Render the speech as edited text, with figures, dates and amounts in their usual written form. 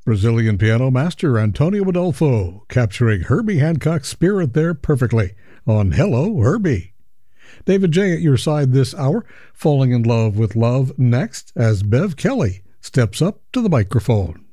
Brazilian piano master Antonio Adolfo, capturing Herbie Hancock's spirit there perfectly on Hello, Herbie. David J. at your side this hour, falling in love with love next as Bev Kelly steps up to the microphone.